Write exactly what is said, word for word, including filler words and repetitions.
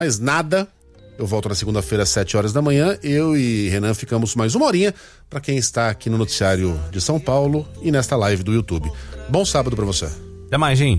Mais nada. Eu volto na segunda-feira às sete horas da manhã. Eu e Renan ficamos mais uma horinha para quem está aqui no Noticiário de São Paulo e nesta live do YouTube. Bom sábado para você. Até mais, gente.